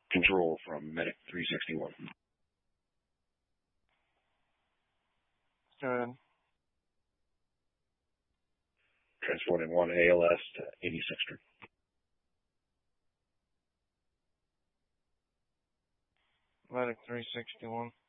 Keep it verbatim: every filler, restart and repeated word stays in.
Control from Medic three sixty-one. Go ahead. Transporting one A L S to eighty-sixth Street. Medic three sixty-one.